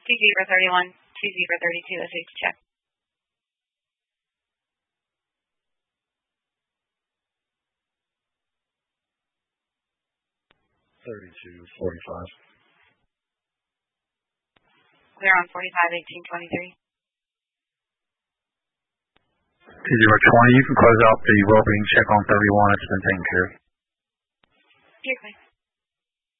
2031, 2032, let's check. 3245. Clear on 45, 1823. 2020, you can close out the well-being check on 31. It's been taken care of. You're clear.